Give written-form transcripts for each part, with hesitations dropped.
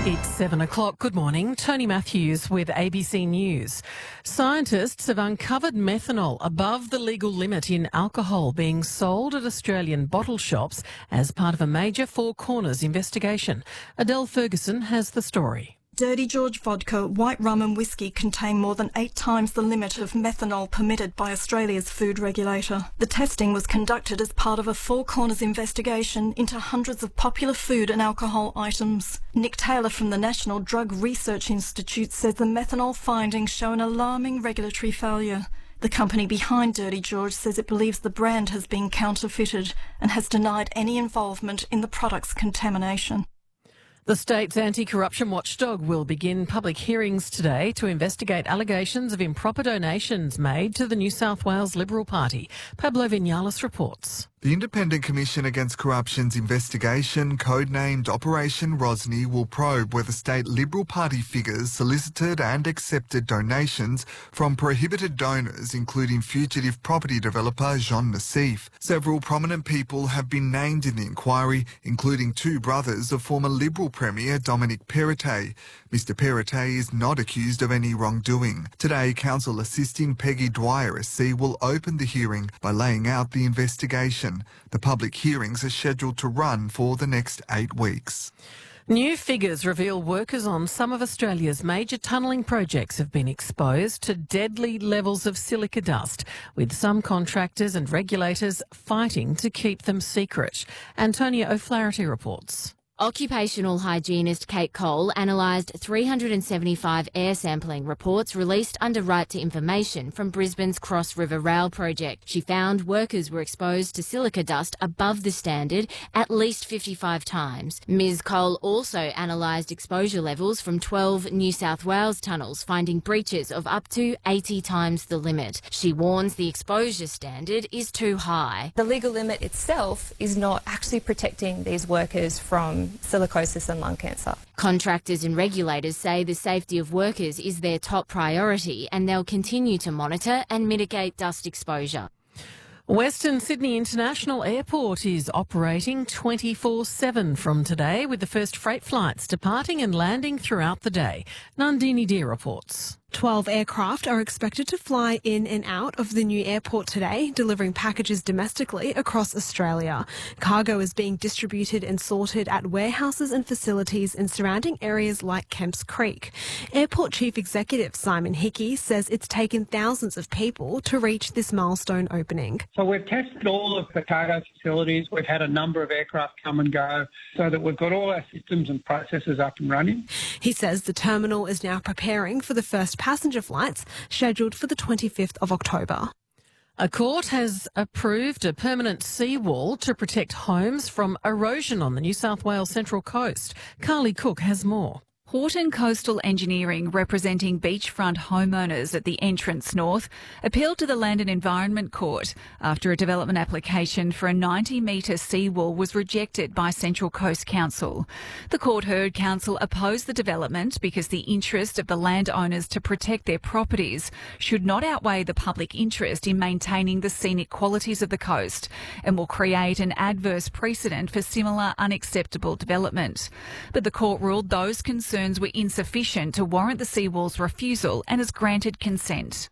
It's 7 o'clock. Good morning. Tony Matthews with ABC News. Scientists have uncovered methanol above the legal limit in alcohol being sold at Australian bottle shops as part of a major Four Corners investigation. Adele Ferguson has the story. Dirty George vodka, white rum and whiskey contain more than 8 times the limit of methanol permitted by Australia's food regulator. The testing was conducted as part of a Four Corners investigation into hundreds of popular food and alcohol items. Nick Taylor from the National Drug Research Institute says the methanol findings show an alarming regulatory failure. The company behind Dirty George says it believes the brand has been counterfeited and has denied any involvement in the product's contamination. The state's anti-corruption watchdog will begin public hearings today to investigate allegations of improper donations made to the New South Wales Liberal Party. Pablo Vinales reports. The Independent Commission Against Corruption's investigation, codenamed Operation Rosny, will probe whether state Liberal Party figures solicited and accepted donations from prohibited donors, including fugitive property developer Jean Nassif. Several prominent people have been named in the inquiry, including 2 brothers of former Liberal Premier Dominic Perrottet. Mr Perrottet is not accused of any wrongdoing. Today, Counsel Assisting Peggy Dwyer SC will open the hearing by laying out the investigation. The public hearings are scheduled to run for the next 8 weeks. New figures reveal workers on some of Australia's major tunnelling projects have been exposed to deadly levels of silica dust, with some contractors and regulators fighting to keep them secret. Antonia O'Flaherty reports. Occupational hygienist Kate Cole analysed 375 air sampling reports released under right to information from Brisbane's Cross River Rail project. She found workers were exposed to silica dust above the standard at least 55 times. Ms Cole also analysed exposure levels from 12 New South Wales tunnels, finding breaches of up to 80 times the limit. She warns the exposure standard is too high. The legal limit itself is not actually protecting these workers from silicosis and lung cancer. Contractors and regulators say the safety of workers is their top priority and they'll continue to monitor and mitigate dust exposure. Western Sydney International Airport is operating 24/7 from today, with the first freight flights departing and landing throughout the day. Nandini Deer reports. 12 aircraft are expected to fly in and out of the new airport today, delivering packages domestically across Australia. Cargo is being distributed and sorted at warehouses and facilities in surrounding areas like Kemps Creek. Airport Chief Executive Simon Hickey says it's taken thousands of people to reach this milestone opening. So we've tested all of the cargo facilities. We've had a number of aircraft come and go so that we've got all our systems and processes up and running. He says the terminal is now preparing for the first passenger flights scheduled for the 25th of October. A court has approved a permanent seawall to protect homes from erosion on the New South Wales Central Coast. Carly Cook has more. Horton Coastal Engineering, representing beachfront homeowners at the Entrance North, appealed to the Land and Environment Court after a development application for a 90-metre seawall was rejected by Central Coast Council. The court heard council oppose the development because the interest of the landowners to protect their properties should not outweigh the public interest in maintaining the scenic qualities of the coast and will create an adverse precedent for similar unacceptable development. But the court ruled those concerns were insufficient to warrant the seawall's refusal and has granted consent.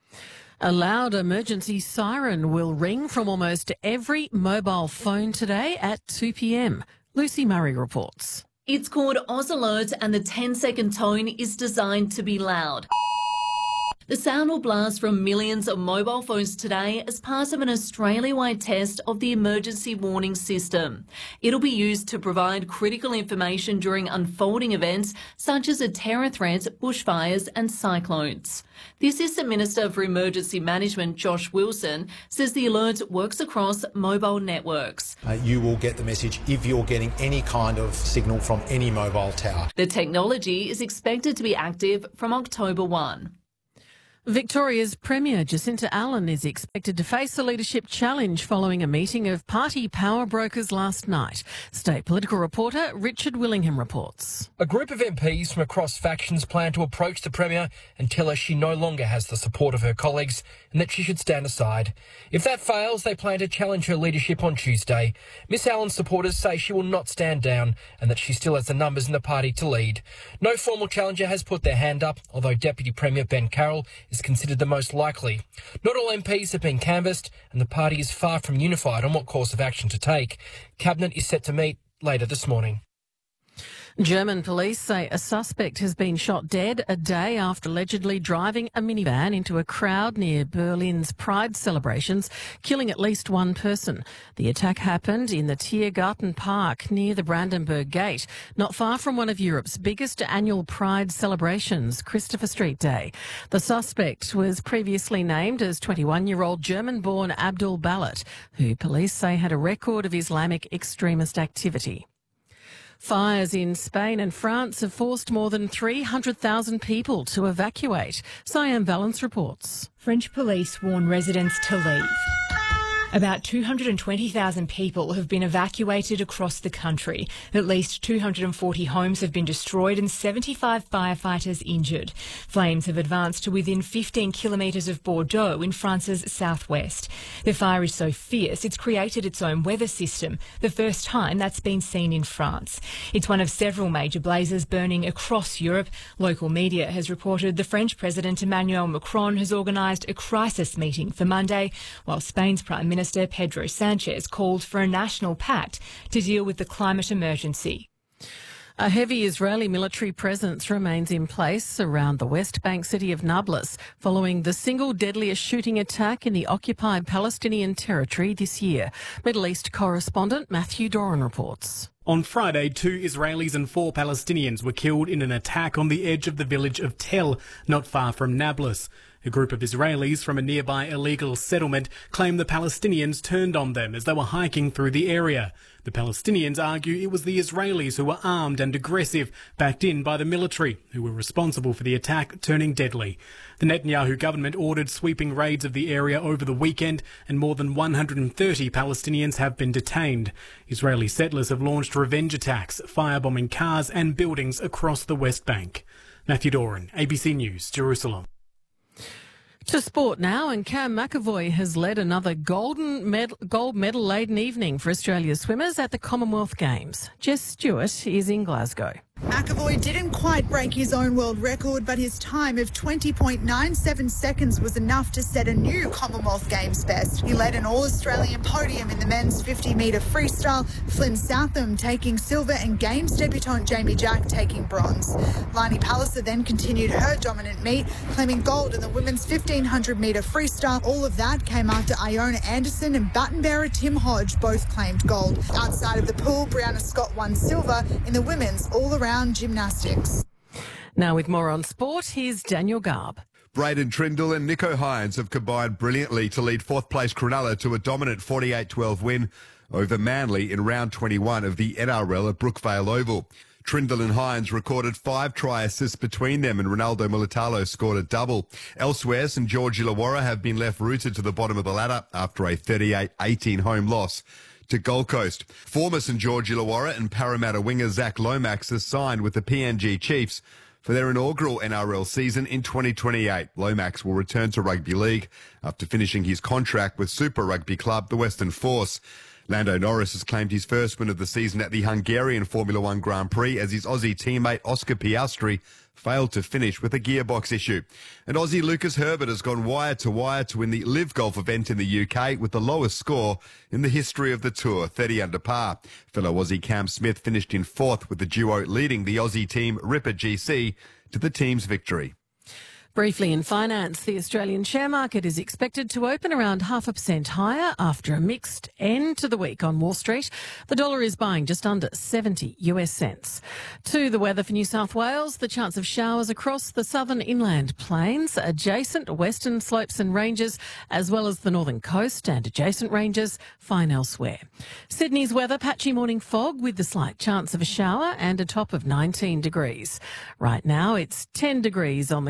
A loud emergency siren will ring from almost every mobile phone today at 2 p.m. Lucy Murray reports. It's called Oz Alert and the 10-second tone is designed to be loud. The sound will blast from millions of mobile phones today as part of an Australia-wide test of the emergency warning system. It'll be used to provide critical information during unfolding events such as a terror threat, bushfires and cyclones. The Assistant Minister for Emergency Management, Josh Wilson, says the alert works across mobile networks. You will get the message if you're getting any kind of signal from any mobile tower. The technology is expected to be active from October 1. Victoria's Premier Jacinta Allen is expected to face a leadership challenge following a meeting of party power brokers last night. State political reporter Richard Willingham reports. A group of MPs from across factions plan to approach the Premier and tell her she no longer has the support of her colleagues and that she should stand aside. If that fails, they plan to challenge her leadership on Tuesday. Miss Allen's supporters say she will not stand down and that she still has the numbers in the party to lead. No formal challenger has put their hand up, although Deputy Premier Ben Carroll is considered the most likely. Not all MPs have been canvassed and the party is far from unified on what course of action to take. Cabinet is set to meet later this morning. German police say a suspect has been shot dead a day after allegedly driving a minivan into a crowd near Berlin's Pride celebrations, killing at least one person. The attack happened in the Tiergarten Park near the Brandenburg Gate, not far from one of Europe's biggest annual Pride celebrations, Christopher Street Day. The suspect was previously named as 21-year-old German-born Abdul Balat, who police say had a record of Islamic extremist activity. Fires in Spain and France have forced more than 300,000 people to evacuate. Siam Valence reports. French police warn residents to leave. About 220,000 people have been evacuated across the country. At least 240 homes have been destroyed and 75 firefighters injured. Flames have advanced to within 15 kilometres of Bordeaux in France's southwest. The fire is so fierce it's created its own weather system, the first time that's been seen in France. It's one of several major blazes burning across Europe. Local media has reported the French President Emmanuel Macron has organised a crisis meeting for Monday, while Spain's Prime Minister Pedro Sanchez called for a national pact to deal with the climate emergency. A heavy Israeli military presence remains in place around the West Bank city of Nablus following the single deadliest shooting attack in the occupied Palestinian territory this year. Middle East correspondent Matthew Doran reports. On Friday, 2 Israelis and 4 Palestinians were killed in an attack on the edge of the village of Tel, not far from Nablus. A group of Israelis from a nearby illegal settlement claim the Palestinians turned on them as they were hiking through the area. The Palestinians argue it was the Israelis who were armed and aggressive, backed in by the military, who were responsible for the attack turning deadly. The Netanyahu government ordered sweeping raids of the area over the weekend, and more than 130 Palestinians have been detained. Israeli settlers have launched revenge attacks, firebombing cars and buildings across the West Bank. Matthew Doran, ABC News, Jerusalem. To sport now, and Cam McAvoy has led another gold medal-laden evening for Australia's swimmers at the Commonwealth Games. Jess Stewart is in Glasgow. McAvoy didn't quite break his own world record, but his time of 20.97 seconds was enough to set a new Commonwealth Games best. He led an All-Australian podium in the men's 50-metre freestyle, Flynn Southam taking silver and Games debutant Jamie Jack taking bronze. Laini Palliser then continued her dominant meet, claiming gold in the women's 1,500-metre freestyle. All of that came after Iona Anderson and baton bearer Tim Hodge both claimed gold. Outside of the pool, Brianna Scott won silver in the women's all-around gymnastics. Now with more on sport, here's Daniel Garb. Braden Trindle and Nico Hines have combined brilliantly to lead fourth-place Cronulla to a dominant 48-12 win over Manly in round 21 of the NRL at Brookvale Oval. Trindle and Hines recorded 5 try assists between them, and Ronaldo Mulitalo scored a double. Elsewhere, St George Illawarra have been left rooted to the bottom of the ladder after a 38-18 home loss to Gold Coast. Former St George Illawarra and Parramatta winger Zach Lomax has signed with the PNG Chiefs for their inaugural NRL season in 2028. Lomax will return to rugby league after finishing his contract with Super Rugby club, the Western Force. Lando Norris has claimed his first win of the season at the Hungarian Formula One Grand Prix as his Aussie teammate Oscar Piastri failed to finish with a gearbox issue. And Aussie Lucas Herbert has gone wire to win the Live Golf event in the UK with the lowest score in the history of the tour, 30 under par. Fellow Aussie Cam Smith finished in 4th, with the duo leading the Aussie team Ripper GC to the team's victory. Briefly in finance, the Australian share market is expected to open around 0.5% higher after a mixed end to the week on Wall Street. The dollar is buying just under 70 US cents. To the weather for New South Wales, the chance of showers across the southern inland plains, adjacent western slopes and ranges, as well as the northern coast and adjacent ranges, fine elsewhere. Sydney's weather, patchy morning fog with the slight chance of a shower and a top of 19 degrees. Right now it's 10 degrees on the coast.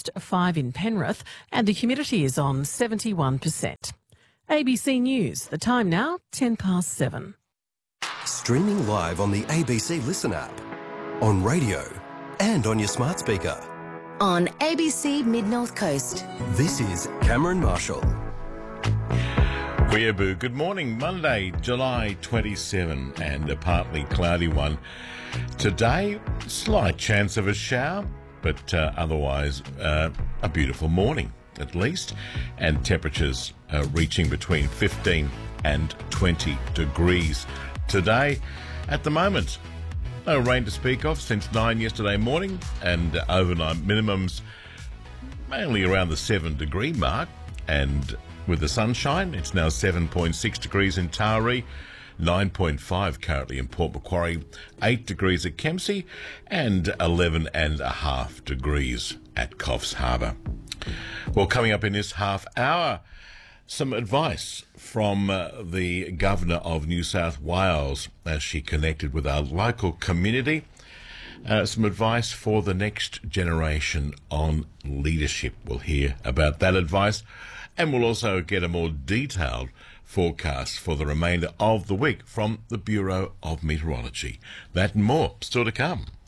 Coast, 5 in Penrith, and the humidity is on 71%. ABC News, the time now, 7:10. Streaming live on the ABC Listen app, on radio and on your smart speaker. On ABC Mid-North Coast. This is Cameron Marshall. Weeaboo, good morning. Monday, July 27, and a partly cloudy one. Today, slight chance of a shower, but otherwise a beautiful morning at least, and temperatures reaching between 15 and 20 degrees. Today, at the moment, no rain to speak of since 9 yesterday morning, and overnight minimums mainly around the 7-degree mark, and with the sunshine, it's now 7.6 degrees in Taree, 9.5 currently in Port Macquarie, 8 degrees at Kempsey, and 11.5 degrees at Coffs Harbour. Well, coming up in this half hour, some advice from the Governor of New South Wales as she connected with our local community. Some advice for the next generation on leadership. We'll hear about that advice, and we'll also get a more detailed forecast for the remainder of the week from the Bureau of Meteorology. That and more still to come.